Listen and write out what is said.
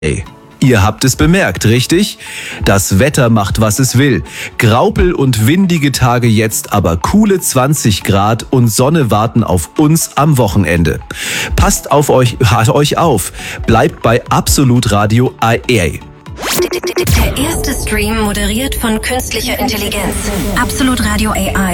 Hey, ihr habt es bemerkt, richtig? Das Wetter macht, was es will. Graupel und windige Tage jetzt, aber coole 20 Grad und Sonne warten auf uns am Wochenende. Passt auf euch auf. Bleibt bei Absolut Radio AI. Der erste Stream moderiert von künstlicher Intelligenz. Absolut Radio AI.